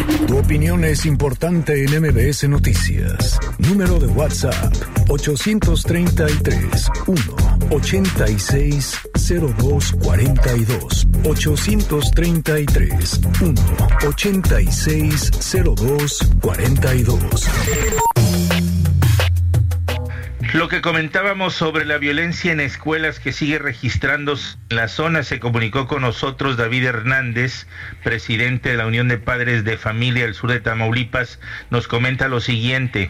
Tu opinión es importante en MBS Noticias. Número de WhatsApp 833-186-0242. 833-186-0242. Lo que comentábamos sobre la violencia en escuelas que sigue registrándose en la zona, se comunicó con nosotros David Hernández, presidente de la Unión de Padres de Familia del sur de Tamaulipas. Nos comenta lo siguiente.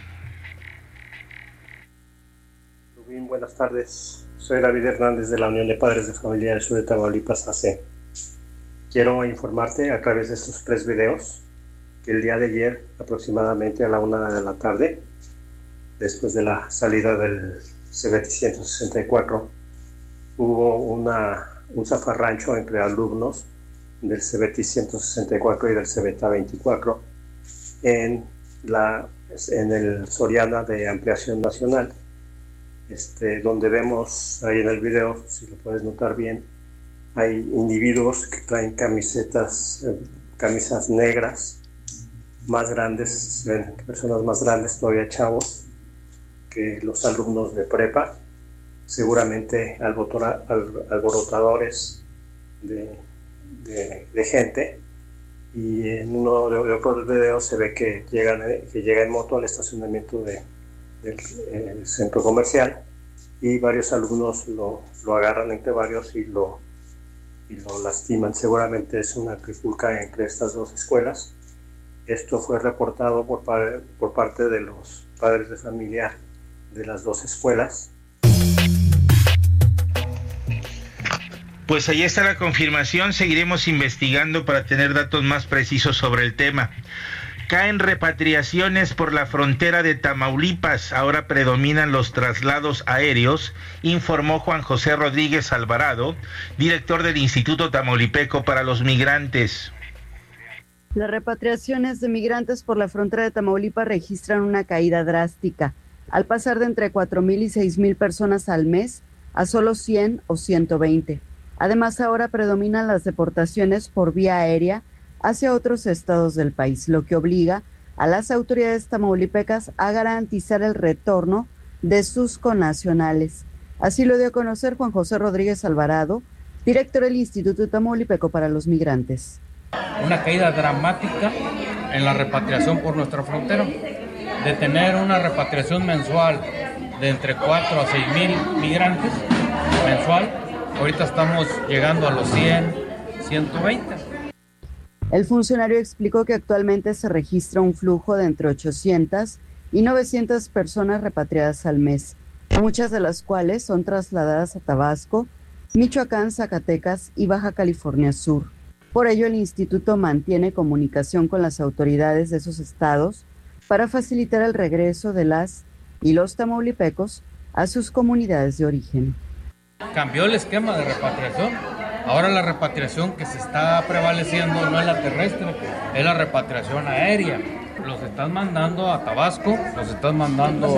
Rubín, buenas tardes. Soy David Hernández de la Unión de Padres de Familia del sur de Tamaulipas, AC. Quiero informarte a través de estos 3 videos que el día de ayer, aproximadamente a la 1 de la tarde, después de la salida del CBT 164, hubo un zafarrancho entre alumnos del CBT 164 y del CBT 24 en el Soriana de Ampliación Nacional, donde vemos ahí en el video, si lo puedes notar bien, hay individuos que traen camisas negras, más grandes, personas más grandes, todavía chavos, que los alumnos de prepa, seguramente alborotadores de gente, y en uno de otros videos se ve que llega en moto al estacionamiento del centro comercial, y varios alumnos lo agarran entre varios y lo lastiman. Seguramente es una trifulca entre estas 2 escuelas. Esto fue reportado por parte de los padres de familia de las 2 escuelas. Pues ahí está la confirmación. Seguiremos investigando para tener datos más precisos sobre el tema. Caen repatriaciones por la frontera de Tamaulipas. Ahora predominan los traslados aéreos, informó Juan José Rodríguez Alvarado, director del Instituto Tamaulipeco para los Migrantes. Las repatriaciones de migrantes por la frontera de Tamaulipas registran una caída drástica, al pasar de entre 4,000 y 6,000 personas al mes a solo 100 o 120. Además, ahora predominan las deportaciones por vía aérea hacia otros estados del país, lo que obliga a las autoridades tamaulipecas a garantizar el retorno de sus connacionales. Así lo dio a conocer Juan José Rodríguez Alvarado, director del Instituto Tamaulipeco para los Migrantes. Una caída dramática en la repatriación por nuestra frontera. De tener una repatriación mensual de entre 4 a 6,000 migrantes mensual, ahorita estamos llegando a los 100, 120. El funcionario explicó que actualmente se registra un flujo de entre 800 y 900 personas repatriadas al mes, muchas de las cuales son trasladadas a Tabasco, Michoacán, Zacatecas y Baja California Sur. Por ello, el instituto mantiene comunicación con las autoridades de esos estados para facilitar el regreso de las y los tamaulipecos a sus comunidades de origen. Cambió el esquema de repatriación. Ahora la repatriación que se está prevaleciendo no es la terrestre, es la repatriación aérea. Los están mandando a Tabasco, los están mandando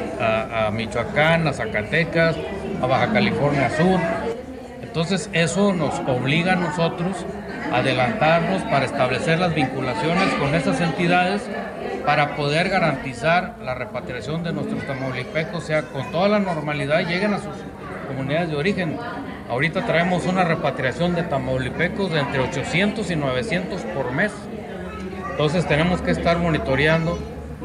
a Michoacán, a Zacatecas, a Baja California Sur. Entonces eso nos obliga a nosotros a adelantarnos para establecer las vinculaciones con esas entidades para poder garantizar la repatriación de nuestros tamaulipecos, sea con toda la normalidad, lleguen a sus comunidades de origen. Ahorita traemos una repatriación de tamaulipecos de entre 800 y 900 por mes. Entonces tenemos que estar monitoreando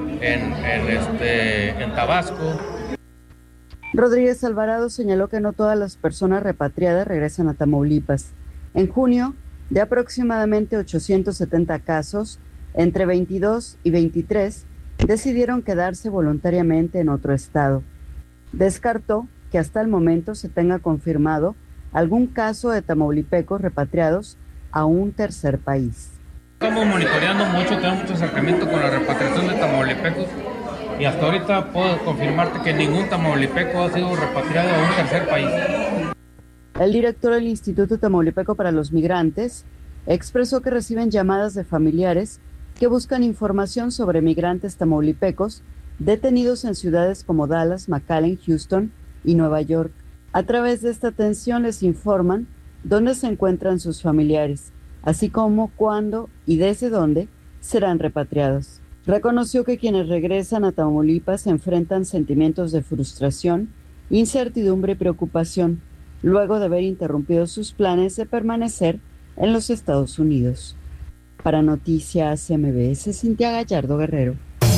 en Tabasco. Rodríguez Alvarado señaló que no todas las personas repatriadas regresan a Tamaulipas. En junio, de aproximadamente 870 casos, entre 22 y 23 decidieron quedarse voluntariamente en otro estado. Descartó que hasta el momento se tenga confirmado algún caso de tamaulipecos repatriados a un tercer país. Estamos monitoreando mucho, tenemos mucho acercamiento con la repatriación de tamaulipecos y hasta ahorita puedo confirmarte que ningún tamaulipeco ha sido repatriado a un tercer país. El director del Instituto Tamaulipeco para los Migrantes expresó que reciben llamadas de familiares que buscan información sobre migrantes tamaulipecos detenidos en ciudades como Dallas, McAllen, Houston y Nueva York. A través de esta atención les informan dónde se encuentran sus familiares, así como cuándo y desde dónde serán repatriados. Reconoció que quienes regresan a Tamaulipas enfrentan sentimientos de frustración, incertidumbre y preocupación, luego de haber interrumpido sus planes de permanecer en los Estados Unidos. Para Noticias MBS, Cintia Gallardo Guerrero.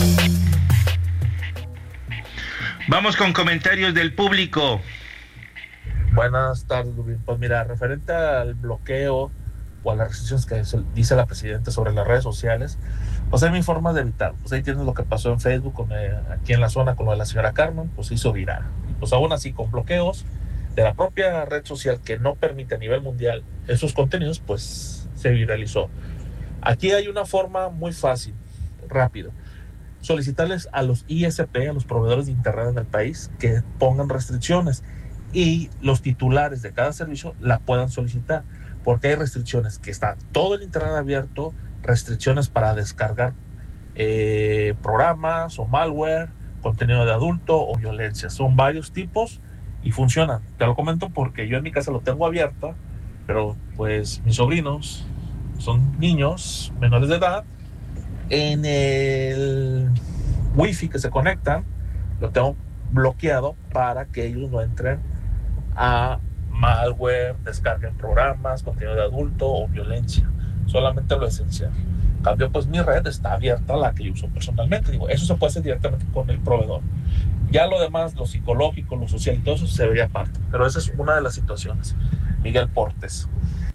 Vamos con comentarios del público. Buenas tardes, Rubín. Pues mira, referente al bloqueo o a las restricciones que dice la presidenta sobre las redes sociales, pues hay mi forma de evitar. Pues ahí tienes lo que pasó en Facebook aquí en la zona con lo de la señora Carmen, pues se hizo viral. Pues aún así, con bloqueos de la propia red social que no permite a nivel mundial esos contenidos, pues se viralizó. Aquí hay una forma muy fácil, rápido. Solicitarles a los ISP, a los proveedores de internet en el país, que pongan restricciones y los titulares de cada servicio la puedan solicitar, porque hay restricciones que está todo el internet abierto, restricciones para descargar programas o malware, contenido de adulto o violencia. Son varios tipos y funcionan. Te lo comento porque yo en mi casa lo tengo abierta, pero pues mis sobrinos son niños menores de edad. En el wifi que se conectan lo tengo bloqueado para que ellos no entren a malware, descarguen programas, contenido de adulto o violencia, solamente lo esencial. En cambio, pues mi red está abierta, la que yo uso personalmente. Digo, eso se puede hacer directamente con el proveedor. Ya lo demás, lo psicológico, lo social y todo eso se vería aparte, pero esa es una de las situaciones. Miguel Portes.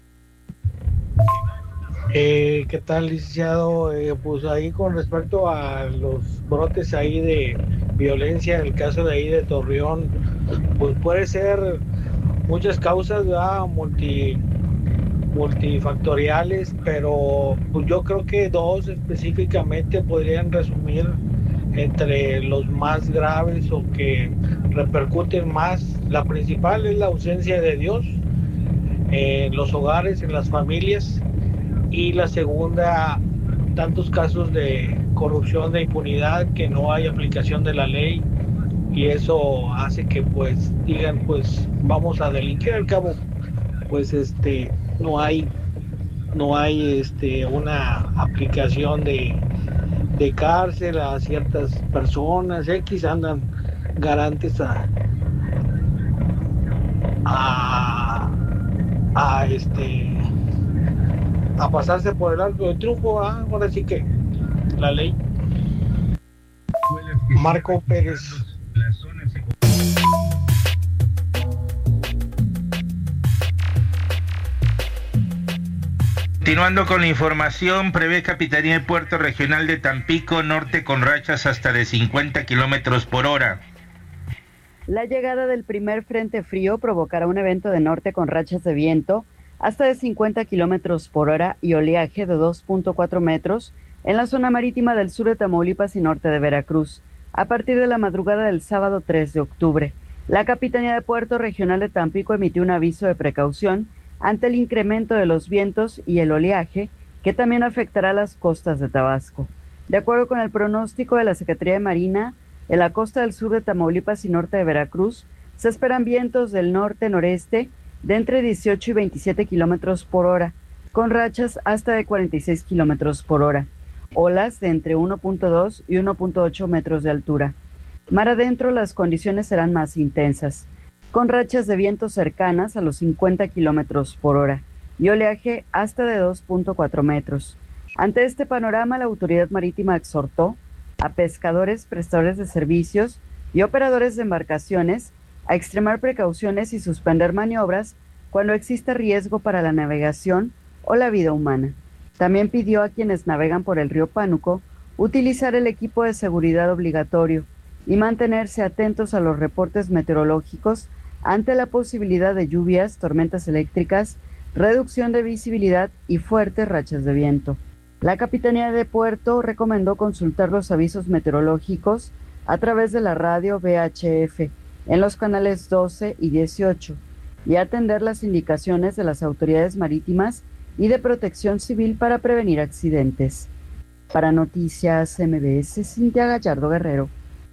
¿Qué tal, licenciado? Pues ahí con respecto a los brotes ahí de violencia, en el caso de ahí de Torreón, pues puede ser muchas causas, ¿verdad? Multifactoriales, pero pues yo creo que dos específicamente podrían resumir entre los más graves o que repercuten más. La principal es la ausencia de Dios en los hogares, en las familias, y la segunda, tantos casos de corrupción, de impunidad, que no hay aplicación de la ley, y eso hace que pues digan, pues vamos a delinquir. Al cabo pues no hay una aplicación de cárcel a ciertas personas X, andan garantes a pasarse por el arco del triunfo. Ahora sí que la ley. Marco Pérez. Continuando con la información, prevé Capitanía de Puerto Regional de Tampico Norte con rachas hasta de 50 kilómetros por hora. La llegada del primer frente frío provocará un evento de norte con rachas de viento hasta de 50 kilómetros por hora y oleaje de 2.4 metros en la zona marítima del sur de Tamaulipas y norte de Veracruz, a partir de la madrugada del sábado 3 de octubre. La Capitanía de Puerto Regional de Tampico emitió un aviso de precaución ante el incremento de los vientos y el oleaje, que también afectará las costas de Tabasco. De acuerdo con el pronóstico de la Secretaría de Marina, en la costa del sur de Tamaulipas y norte de Veracruz, se esperan vientos del norte-noreste de entre 18 y 27 kilómetros por hora, con rachas hasta de 46 kilómetros por hora, olas de entre 1.2 y 1.8 metros de altura. Mar adentro las condiciones serán más intensas, con rachas de viento cercanas a los 50 kilómetros por hora y oleaje hasta de 2.4 metros. Ante este panorama, la Autoridad Marítima exhortó a pescadores, prestadores de servicios y operadores de embarcaciones a extremar precauciones y suspender maniobras cuando exista riesgo para la navegación o la vida humana. También pidió a quienes navegan por el río Pánuco utilizar el equipo de seguridad obligatorio y mantenerse atentos a los reportes meteorológicos ante la posibilidad de lluvias, tormentas eléctricas, reducción de visibilidad y fuertes rachas de viento. La Capitanía de Puerto recomendó consultar los avisos meteorológicos a través de la radio VHF en los canales 12 y 18 y atender las indicaciones de las autoridades marítimas y de protección civil para prevenir accidentes. Para Noticias MBS, Cintia Gallardo Guerrero.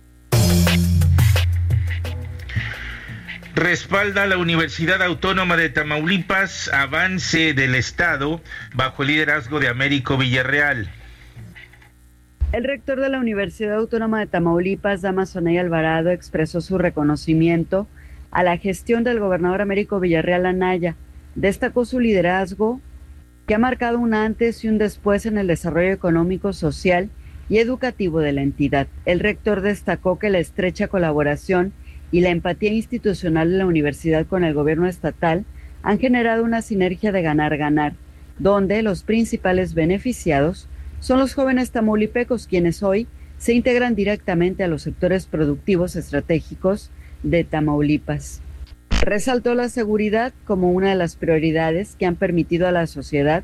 Respalda la Universidad Autónoma de Tamaulipas avance del Estado bajo el liderazgo de Américo Villarreal. El rector de la Universidad Autónoma de Tamaulipas, Dámaso Ney Alvarado, expresó su reconocimiento a la gestión del gobernador Américo Villarreal Anaya. Destacó su liderazgo, que ha marcado un antes y un después en el desarrollo económico, social y educativo de la entidad. El rector destacó que la estrecha colaboración y la empatía institucional de la universidad con el gobierno estatal han generado una sinergia de ganar-ganar, donde los principales beneficiados son los jóvenes tamaulipecos, quienes hoy se integran directamente a los sectores productivos estratégicos de Tamaulipas. Resaltó la seguridad como una de las prioridades que han permitido a la sociedad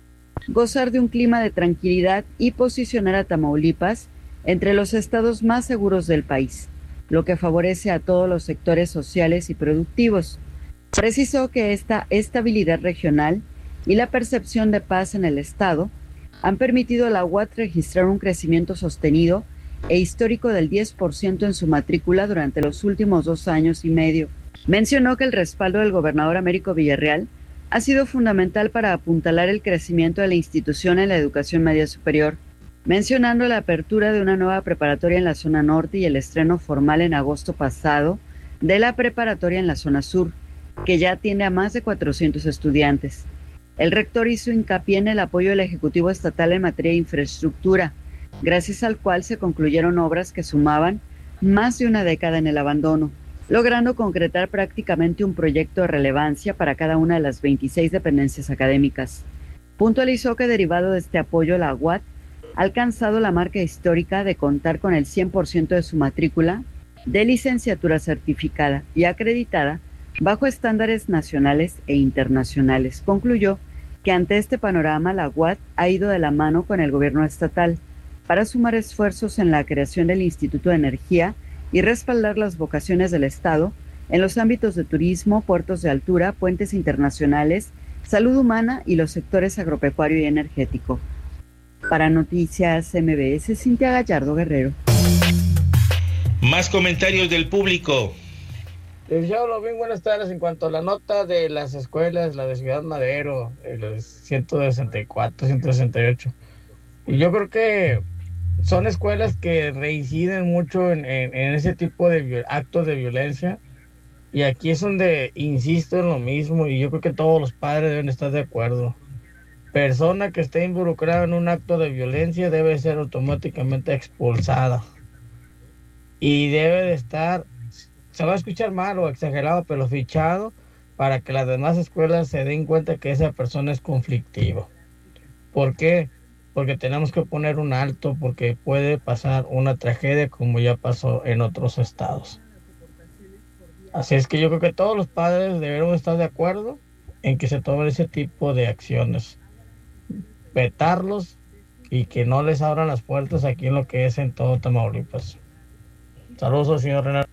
gozar de un clima de tranquilidad y posicionar a Tamaulipas entre los estados más seguros del país, lo que favorece a todos los sectores sociales y productivos. Precisó que esta estabilidad regional y la percepción de paz en el estado han permitido a la UAT registrar un crecimiento sostenido e histórico del 10% en su matrícula durante los últimos 2 años y medio. Mencionó que el respaldo del gobernador Américo Villarreal ha sido fundamental para apuntalar el crecimiento de la institución en la educación media superior, mencionando la apertura de una nueva preparatoria en la zona norte y el estreno formal en agosto pasado de la preparatoria en la zona sur, que ya atiende a más de 400 estudiantes. El rector hizo hincapié en el apoyo del Ejecutivo Estatal en materia de infraestructura, gracias al cual se concluyeron obras que sumaban más de una década en el abandono, logrando concretar prácticamente un proyecto de relevancia para cada una de las 26 dependencias académicas. Puntualizó que derivado de este apoyo, la UAT ha alcanzado la marca histórica de contar con el 100% de su matrícula de licenciatura certificada y acreditada bajo estándares nacionales e internacionales. Concluyó que ante este panorama la UAT ha ido de la mano con el gobierno estatal para sumar esfuerzos en la creación del Instituto de Energía y respaldar las vocaciones del Estado en los ámbitos de turismo, puertos de altura, puentes internacionales, salud humana y los sectores agropecuario y energético. Para Noticias MBS, Cintia Gallardo Guerrero. Más comentarios del público. Licenciado Lobín, buenas tardes. En cuanto a la nota de las escuelas, la de Ciudad Madero, el 164, 168, y yo creo que son escuelas que reinciden mucho en ese tipo de actos de violencia, y aquí es donde insisto en lo mismo, y yo creo que todos los padres deben estar de acuerdo. Persona que esté involucrada en un acto de violencia debe ser automáticamente expulsada, y debe de estar, se va a escuchar mal o exagerado, pero fichado para que las demás escuelas se den cuenta que esa persona es conflictiva. ¿Por qué? Porque tenemos que poner un alto, porque puede pasar una tragedia como ya pasó en otros estados. Así es que yo creo que todos los padres debemos estar de acuerdo en que se tomen ese tipo de acciones, vetarlos y que no les abran las puertas aquí en lo que es en todo Tamaulipas. Saludos, señor Renato.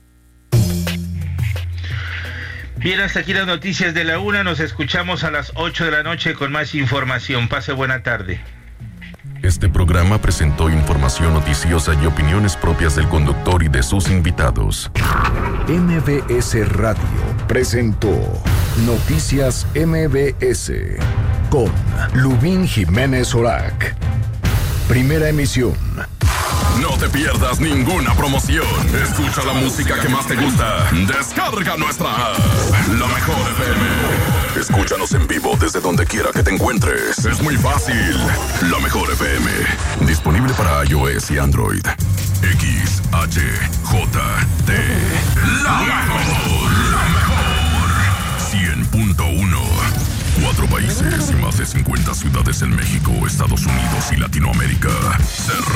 Bien, hasta aquí las noticias de la 1. Nos escuchamos a las 8 de la noche con más información. Pase buena tarde. Este programa presentó información noticiosa y opiniones propias del conductor y de sus invitados. MBS Radio presentó Noticias MBS con Lubín Jiménez Orac. Primera emisión. No te pierdas ninguna promoción. Escucha la música que más te gusta. Descarga nuestra app, La Mejor FM. Escúchanos en vivo desde donde quiera que te encuentres. Es muy fácil. La Mejor FM. Disponible para iOS y Android. XHJT. La Mejor. La Mejor. 100.1. 4 países y más de 50 ciudades en México, Estados Unidos y Latinoamérica.